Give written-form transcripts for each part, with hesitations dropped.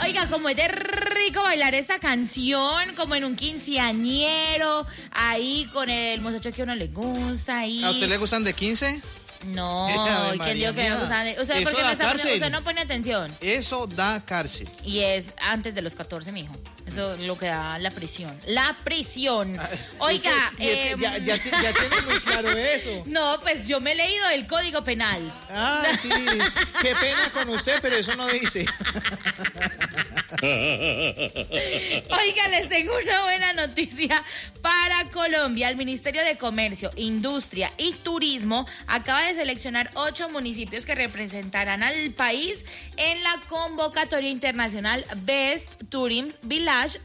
Oiga, como es de rico bailar esta canción, como en un quinceañero, ahí con el muchacho que a uno le gusta. Ahí. ¿A usted le gustan de 15? No, ¿quién dijo que me gustan? Usted, ¿por qué me está poniendo? Usted no pone atención. Eso da cárcel. Y es antes de los 14, mijo. Eso es lo que da la prisión. La prisión. Oiga. Ya tiene muy claro eso. No, pues yo me he leído el Código Penal. Ah, sí. Qué pena con usted, pero eso no dice. Oiga, les tengo una buena noticia para Colombia. El Ministerio de Comercio, Industria y Turismo acaba de seleccionar 8 municipios que representarán al país en la convocatoria internacional Best Tourism Village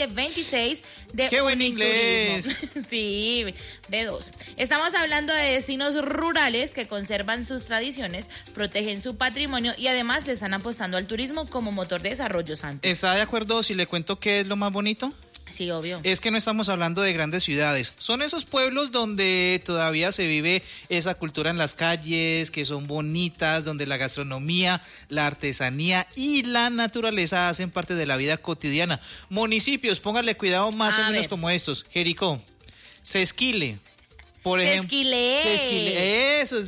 2026 de ¡Qué buen Uniturismo. inglés! Sí, B2. Estamos hablando de destinos rurales que conservan sus tradiciones, protegen su patrimonio y además le están apostando al turismo como motor de desarrollo, Santo. ¿Está de acuerdo si le cuento qué es lo más bonito? Sí, obvio. Es que no estamos hablando de grandes ciudades, son esos pueblos donde todavía se vive esa cultura en las calles, que son bonitas, donde la gastronomía, la artesanía y la naturaleza hacen parte de la vida cotidiana. Municipios, póngale cuidado más o menos como estos: Jericó, Sesquile, por ejemplo. Sesquilé. Eso,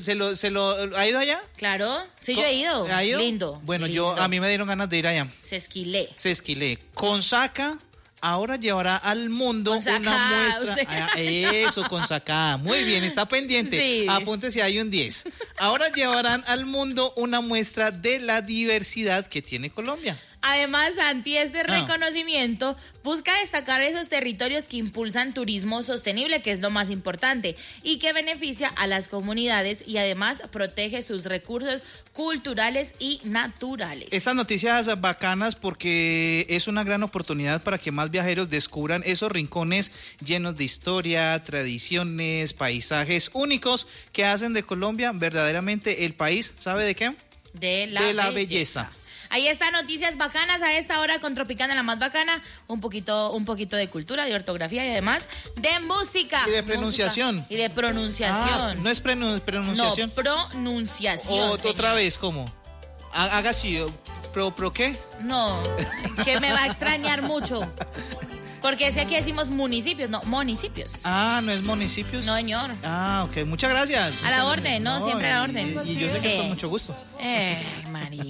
¿ha ido allá? Claro, sí, yo he ido. ¿Ha ido? Lindo. Bueno, lindo. a mí me dieron ganas de ir allá. Sesquilé. Consaca ahora llevará al mundo Consacá, una muestra. Eso, Consacá. Muy bien, está pendiente. Sí. Apúntese, hay un 10. Ahora llevarán al mundo una muestra de la diversidad que tiene Colombia. Además, Santi, este reconocimiento busca destacar esos territorios que impulsan turismo sostenible, que es lo más importante, y que beneficia a las comunidades y además protege sus recursos culturales y naturales. Estas noticias bacanas porque es una gran oportunidad para que más viajeros descubran esos rincones llenos de historia, tradiciones, paisajes únicos que hacen de Colombia verdaderamente el país, ¿sabe de qué? De la belleza. Ahí están noticias bacanas a esta hora con Tropicana, la más bacana. Un poquito de cultura, de ortografía y además de música. Y de pronunciación. Música. Y de pronunciación. No es pronunciación. No, pronunciación. Otra vez, ¿cómo? Haga así. ¿Pro qué? No, que me va a extrañar mucho. Porque es que aquí decimos municipios, no, municipios. Ah, ¿no es municipios? No, señor. Ah, ok, muchas gracias. A la orden, no, siempre a la orden. Y yo sé que es con mucho gusto. María.